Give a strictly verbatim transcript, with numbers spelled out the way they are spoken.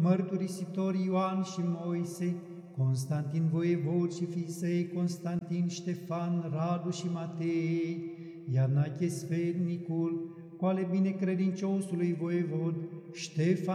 mărturisitori Ioan și Moise, Constantin voievod și fiii săi, Constantin, Ștefan, Radu și Matei, Ianache sfetnicul, cu ale binecredinciosului voievod, Ștefan,